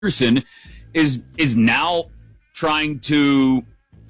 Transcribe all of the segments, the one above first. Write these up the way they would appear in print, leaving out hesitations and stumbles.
Peterson is now trying to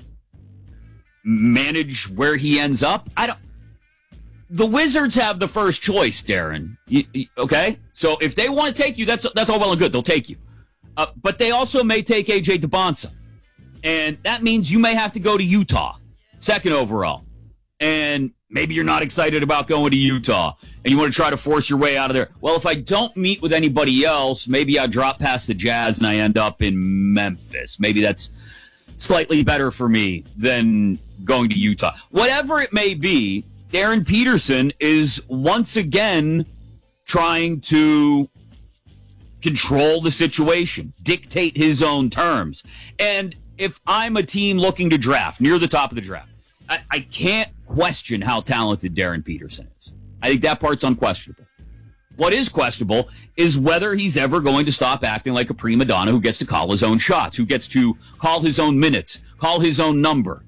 manage where he ends up. The Wizards have the first choice, Darren. Okay? So if they want to take you, that's all well and good. They'll take you. But they also may take A.J. DeBonsa. And that means you may have to go to Utah, second overall. And maybe you're not excited about going to Utah, and you want to try to force your way out of there. Well, if I don't meet with anybody else, maybe I drop past the Jazz and I end up in Memphis. Maybe that's slightly better for me than going to Utah. Whatever it may be, Darren Peterson is once again trying to control the situation, dictate his own terms. And if I'm a team looking to draft near the top of the draft, I can't question how talented Darren Peterson is. I think that part's unquestionable. What is questionable is whether he's ever going to stop acting like a prima donna who gets to call his own shots, who gets to call his own minutes, call his own number.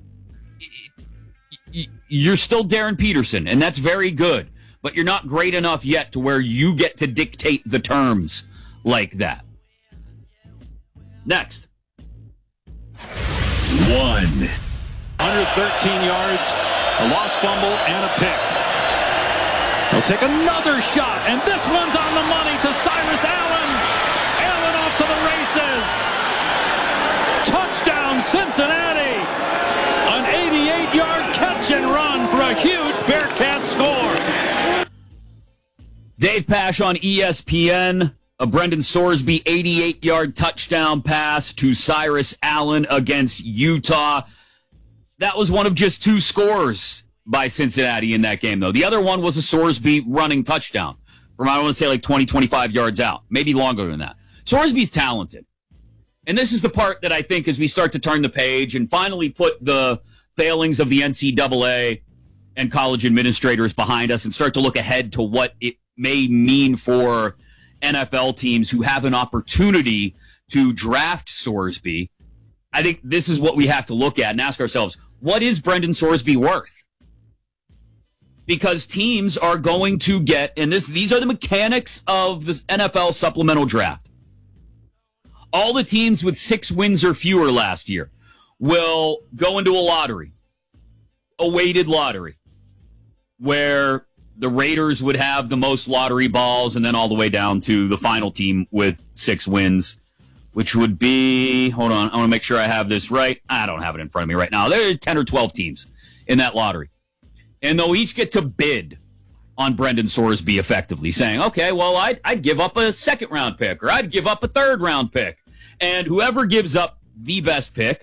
You're still Darren Peterson, and that's very good, but you're not great enough yet to where you get to dictate the terms like that. Next. 1. Under 13 yards, a lost fumble, and a pick. He'll take another shot, and this one's on the money to Cyrus Allen. Allen off to the races. Touchdown, Cincinnati. An 88-yard catch and run for a huge Bearcat score. Dave Pasch on ESPN. A Brendan Sorsby 88-yard touchdown pass to Cyrus Allen against Utah. That was one of just 2 scores by Cincinnati in that game, though. The other one was a Sorsby running touchdown from, I want to say, like 20, 25 yards out. Maybe longer than that. Sorsby's talented. And this is the part that I think as we start to turn the page and finally put the failings of the NCAA and college administrators behind us and start to look ahead to what it may mean for NFL teams who have an opportunity to draft Sorsby. I think this is what we have to look at and ask ourselves, what is Brendan Sorsby worth? Because teams are going to get, and these are the mechanics of the NFL supplemental draft. All the teams with 6 wins or fewer last year will go into a lottery, a weighted lottery, where the Raiders would have the most lottery balls, and then all the way down to the final team with 6 wins, which would be, hold on, I want to make sure I have this right. I don't have it in front of me right now. There are 10 or 12 teams in that lottery. And they'll each get to bid on Brendan Sorsby effectively, saying, okay, well, I'd give up a second-round pick, or I'd give up a third-round pick. And whoever gives up the best pick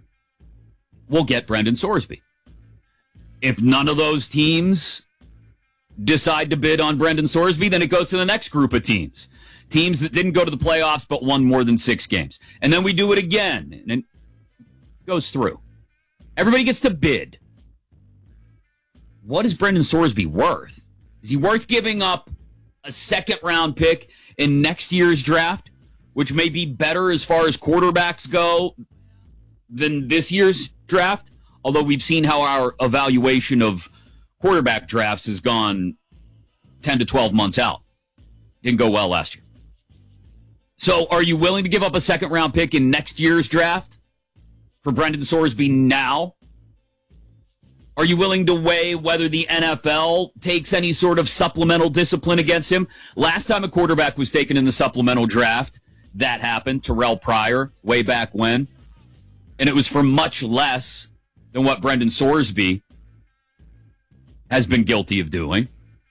will get Brendan Sorsby. If none of those teams decide to bid on Brendan Sorsby, then it goes to the next group of teams. Teams that didn't go to the playoffs but won more than 6 games. And then we do it again, and it goes through. Everybody gets to bid. What is Brendan Sorsby worth? Is he worth giving up a second-round pick in next year's draft, which may be better as far as quarterbacks go than this year's draft? Although we've seen how our evaluation of quarterback drafts has gone 10 to 12 months out. Didn't go well last year. So are you willing to give up a second-round pick in next year's draft for Brendan Sorsby now? Are you willing to weigh whether the NFL takes any sort of supplemental discipline against him? Last time a quarterback was taken in the supplemental draft, that happened. Terrell Pryor, way back when. And it was for much less than what Brendan Sorsby has been guilty of doing.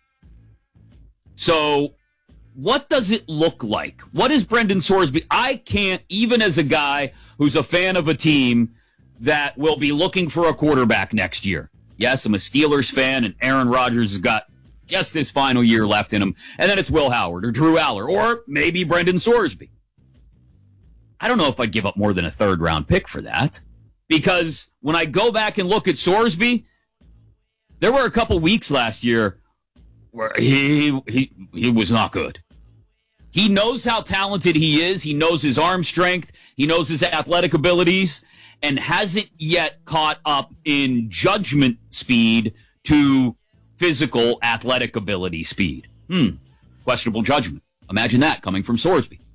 So what does it look like? What is Brendan Sorsby? I can't, even as a guy who's a fan of a team that will be looking for a quarterback next year. Yes, I'm a Steelers fan, and Aaron Rodgers has got just this final year left in him. And then it's Will Howard or Drew Aller or maybe Brendan Sorsby. I don't know if I'd give up more than a third-round pick for that. Because when I go back and look at Sorsby, there were a couple weeks last year where he was not good. He knows how talented he is. He knows his arm strength. He knows his athletic abilities and hasn't yet caught up in judgment speed to physical athletic ability speed. Questionable judgment. Imagine that coming from Sorsby.